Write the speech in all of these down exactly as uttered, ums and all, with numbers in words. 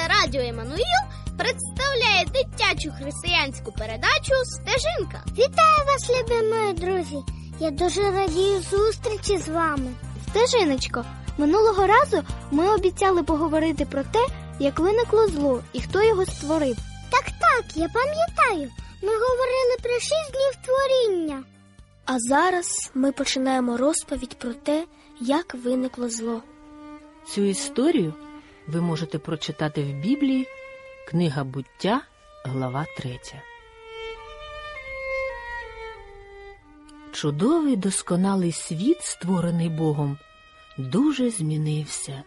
радіо Еммануїл представляє дитячу християнську передачу «Стежинка». Вітаю вас, любі мої друзі! Я дуже радію зустрічі з вами. Стежиночко, минулого разу ми обіцяли поговорити про те, як виникло зло і хто його створив. Так-так, я пам'ятаю. Ми говорили про шість днів творіння. А зараз ми починаємо розповідь про те, як виникло зло. Цю історію ви можете прочитати в Біблії, книга «Буття», глава третя. Чудовий досконалий світ, створений Богом, дуже змінився.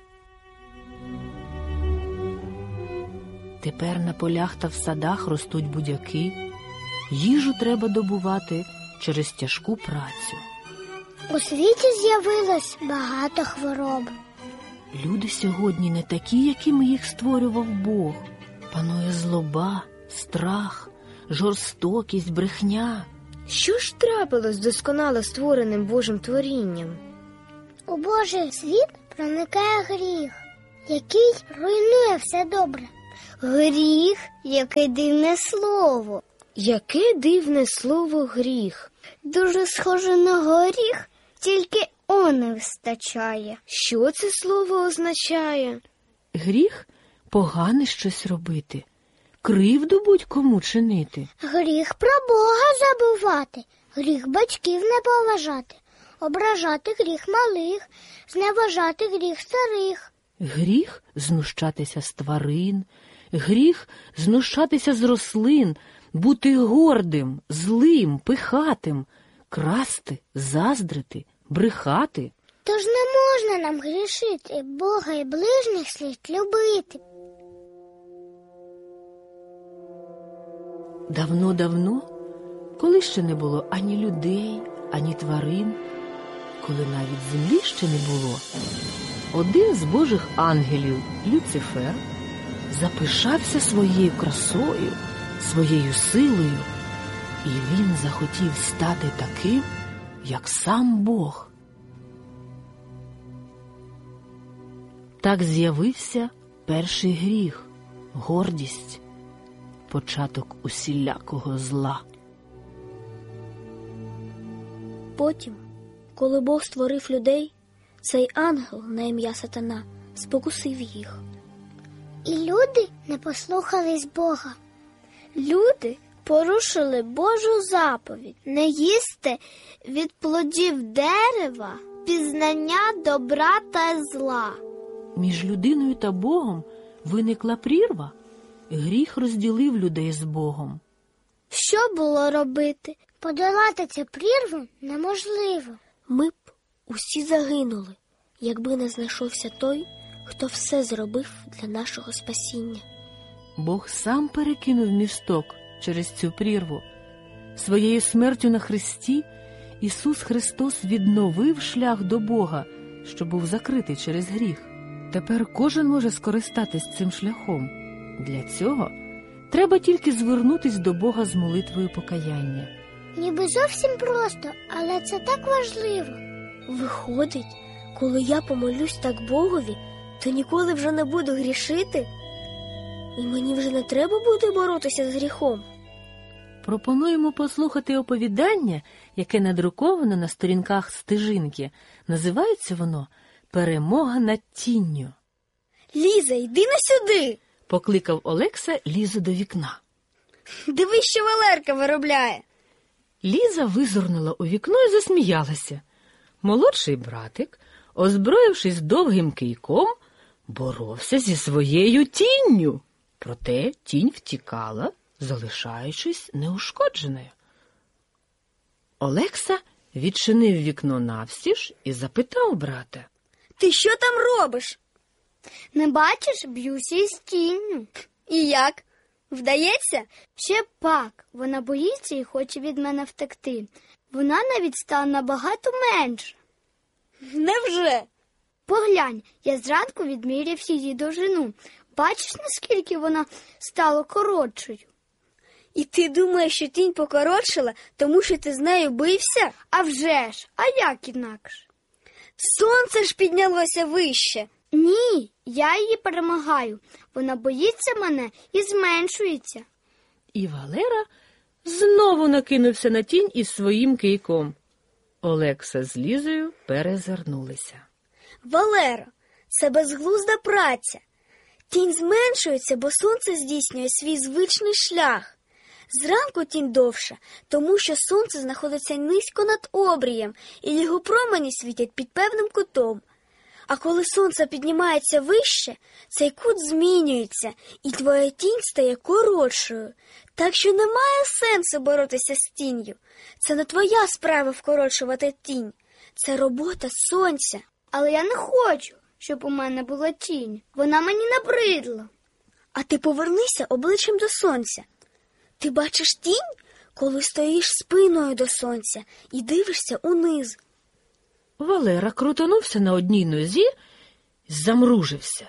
Тепер на полях та в садах ростуть будяки, їжу треба добувати через тяжку працю. У світі з'явилось багато хвороб. Люди сьогодні не такі, якими їх створював Бог. Панує злоба, страх, жорстокість, брехня. Що ж трапилось з досконало створеним Божим творінням? У Божий світ проникає гріх, який руйнує все добре. Гріх, яке дивне слово. Яке дивне слово гріх? Дуже схоже на горіх, тільки «о» не вистачає. Що це слово означає? Гріх – погане щось робити, кривду будь-кому чинити. Гріх про Бога забувати, гріх батьків не поважати, ображати гріх малих, зневажати гріх старих. Гріх – знущатися з тварин, гріх – знущатися з рослин, бути гордим, злим, пихатим, красти, заздрити, брехати. Тож не можна нам грішити, Бога і ближніх слід любити. Давно-давно, коли ще не було ані людей, ані тварин, коли навіть землі ще не було, один з Божих ангелів, Люцифер, запишався своєю красою, своєю силою, і він захотів стати таким, як сам Бог. Так з'явився перший гріх – гордість, початок усілякого зла. Потім, коли Бог створив людей, цей ангел на ім'я Сатана спокусив їх. І люди не послухались Бога. Люди порушили Божу заповідь не їсти від плодів дерева, пізнання добра та зла. Між людиною та Богом виникла прірва. Гріх розділив людей з Богом. Що було робити? Подолати цю прірву неможливо. Ми б усі загинули, якби не знайшовся той, хто все зробив для нашого спасіння. Бог сам перекинув місток через цю прірву. Своєю смертю на хресті Ісус Христос відновив шлях до Бога, що був закритий через гріх. Тепер кожен може скористатись цим шляхом. Для цього треба тільки звернутись до Бога з молитвою покаяння. Ніби зовсім просто, але це так важливо. Виходить, коли я помолюсь так Богові, то ніколи вже не буду грішити? І мені вже не треба буде боротися з гріхом? Пропонуємо послухати оповідання, яке надруковано на сторінках «Стежинки». Називається воно «Перемога над тінню». Ліза, йди на сюди! Покликав Олекса Лізу до вікна. Дивись, що Валерка виробляє. Ліза визирнула у вікно і засміялася. Молодший братик, озброївшись довгим кийком, боровся зі своєю тінню. Проте тінь втікала, залишаючись неушкодженою. Олекса відчинив вікно навстіж і запитав брата. Ти що там робиш? Не бачиш, б'юся із тінню. І як? Вдається? Ще пак. Вона боїться і хоче від мене втекти. Вона навіть стала набагато менше. Невже? Поглянь, я зранку відміряв її довжину. Бачиш, наскільки вона стала коротшою? І ти думаєш, що тінь покоротшила, тому що ти з нею бився? А вже ж, а як інакше? Сонце ж піднялося вище. Ні, я її перемагаю. Вона боїться мене і зменшується. І Валера знову накинувся на тінь із своїм кийком. Олекса з Лізою перезирнулися. Валера, це безглузда праця. Тінь зменшується, бо сонце здійснює свій звичний шлях. Зранку тінь довша, тому що сонце знаходиться низько над обрієм, і його промені світять під певним кутом. А коли сонце піднімається вище, цей кут змінюється, і твоя тінь стає коротшою. Так що немає сенсу боротися з тінню. Це не твоя справа вкорочувати тінь. Це робота сонця. Але я не хочу, щоб у мене була тінь. Вона мені набридла. А ти повернися обличчям до сонця. Ти бачиш тінь, коли стоїш спиною до сонця і дивишся униз. Валера крутанувся на одній нозі і замружився.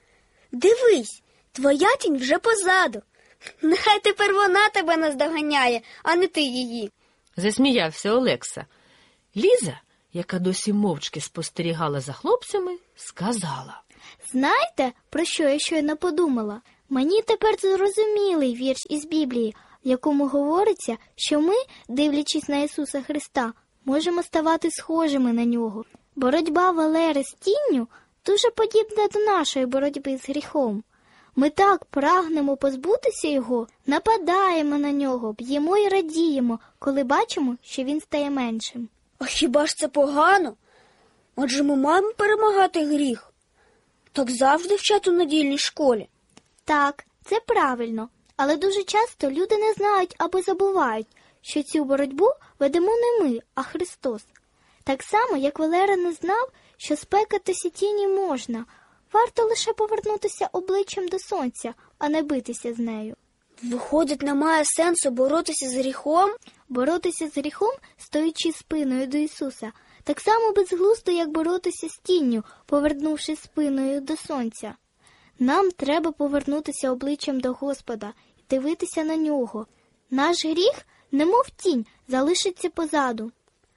Дивись, твоя тінь вже позаду. Нехай тепер вона тебе наздоганяє, а не ти її. Засміявся Олекса. Ліза, яка досі мовчки спостерігала за хлопцями, сказала. Знаєте, про що я щойно подумала? Мені тепер зрозумілий вірш із Біблії, в якому говориться, що ми, дивлячись на Ісуса Христа, можемо ставати схожими на Нього. Боротьба Валери з тінню дуже подібна до нашої боротьби з гріхом. Ми так прагнемо позбутися його, нападаємо на нього, б'ємо і радіємо, коли бачимо, що він стає меншим. А хіба ж це погано? Отже, ми маємо перемагати гріх. Так завжди вчать у недільній школі. Так, це правильно, але дуже часто люди не знають або забувають, що цю боротьбу ведемо не ми, а Христос. Так само, як Валера не знав, що спекатися тіні можна, варто лише повернутися обличчям до сонця, а не битися з нею. Виходить, немає сенсу боротися з гріхом? Боротися з гріхом, стоячи спиною до Ісуса, так само безглуздо, як боротися з тінню, повернувши спиною до сонця. Нам треба повернутися обличчям до Господа і дивитися на Нього. Наш гріх, немов тінь, залишиться позаду.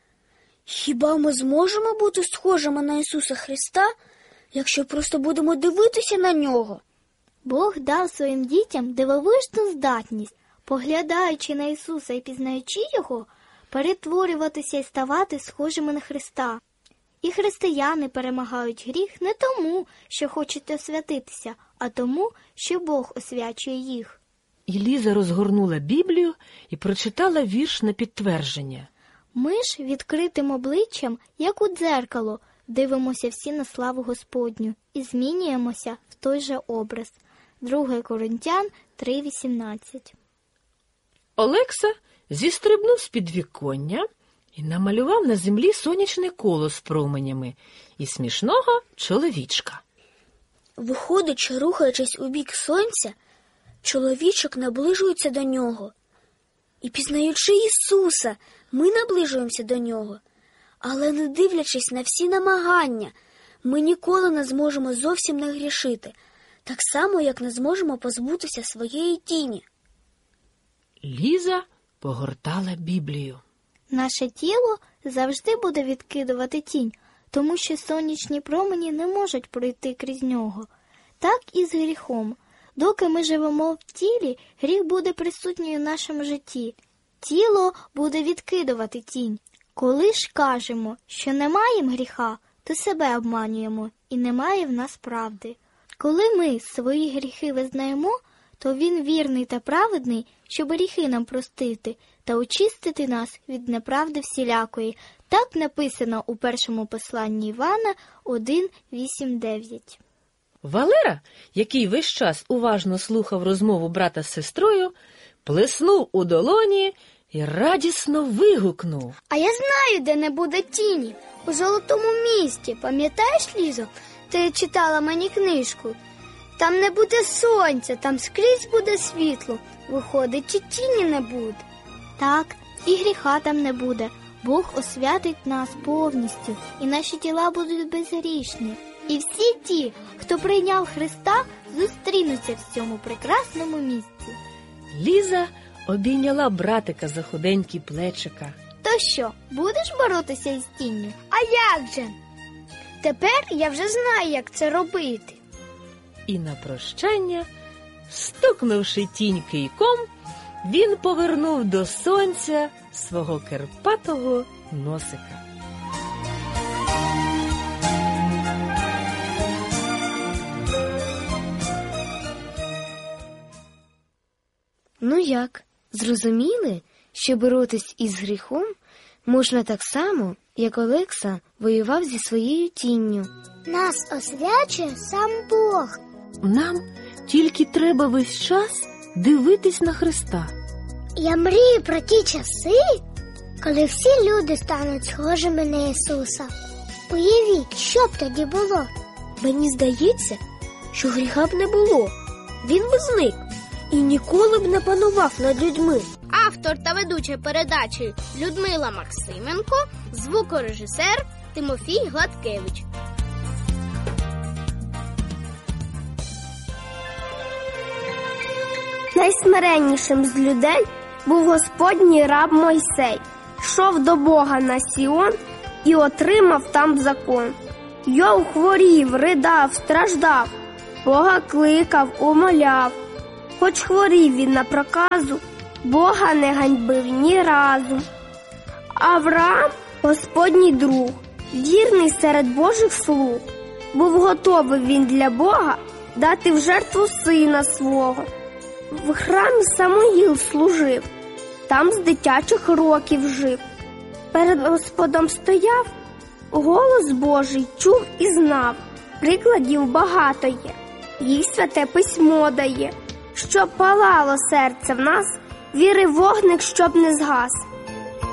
Хіба ми зможемо бути схожими на Ісуса Христа, якщо просто будемо дивитися на Нього? Бог дав своїм дітям дивовижну здатність, поглядаючи на Ісуса і пізнаючи Його, перетворюватися і ставати схожими на Христа. І християни перемагають гріх не тому, що хочуть освятитися, а тому, що Бог освячує їх. І Ліза розгорнула Біблію і прочитала вірш на підтвердження. Ми ж відкритим обличчям, як у дзеркало, дивимося всі на славу Господню і змінюємося в той же образ. Друге Коринтян три вісімнадцять. Олекса зістрибнув з підвіконня і намалював на землі сонячне коло з променями і смішного чоловічка. Виходить, що, рухаючись у бік сонця, чоловічок наближується до нього. І пізнаючи Ісуса, ми наближуємося до Нього. Але не дивлячись на всі намагання, ми ніколи не зможемо зовсім не грішити, так само, як не зможемо позбутися своєї тіні. Ліза погортала Біблію. Наше тіло завжди буде відкидувати тінь, тому що сонячні промені не можуть пройти крізь нього. Так і з гріхом. Доки ми живемо в тілі, гріх буде присутній у нашому житті. Тіло буде відкидувати тінь. Коли ж кажемо, що не маємо гріха, то себе обманюємо і немає в нас правди. Коли ми свої гріхи визнаємо, то Він вірний та праведний, щоб гріхи нам простити та очистити нас від неправди всілякої. Так написано у першому посланні Івана один вісім дев'ять. Валера, який весь час уважно слухав розмову брата з сестрою, плеснув у долоні і радісно вигукнув. А я знаю, де не буде тіні. У золотому місті. Пам'ятаєш, Лізо? Ти читала мені книжку. Там не буде сонця, там скрізь буде світло. Виходить, і тіні не буде. Так, і гріха там не буде. Бог освятить нас повністю, і наші тіла будуть безгрішні. І всі ті, хто прийняв Христа, зустрінуться в цьому прекрасному місці. Ліза обійняла братика за худенькі плечика. То що, будеш боротися із тінню? А як же? Тепер я вже знаю, як це робити. І на прощання, стукнувши тінь кийком, він повернув до сонця свого керпатого носика. Ну як, зрозуміли, що боротись із гріхом можна так само, як Олекса воював зі своєю тінню? Нас освячує сам Бог. Нам тільки треба весь час дивитись на Христа. Я мрію про ті часи, коли всі люди стануть схожими на Ісуса. Уявіть, що б тоді було? Мені здається, що гріха б не було. Він би зник і ніколи б не панував над людьми. Автор та ведуча передачі Людмила Максименко, звукорежисер Тимофій Гладкевич. Найсмиреннішим з людей був Господній раб Мойсей. Йшов до Бога на Сіон і отримав там закон. Йов хворів, ридав, страждав, Бога кликав, умоляв. Хоч хворів він на проказу, Бога не ганьбив ні разу. Авраам, Господній друг, вірний серед Божих слуг. Був готовий він для Бога дати в жертву сина свого. В храмі Самуїл служив, там з дитячих років жив. Перед Господом стояв, голос Божий чув і знав. Прикладів багато є, їй Святе Письмо дає. Щоб палало серце в нас, віри вогник, щоб не згас.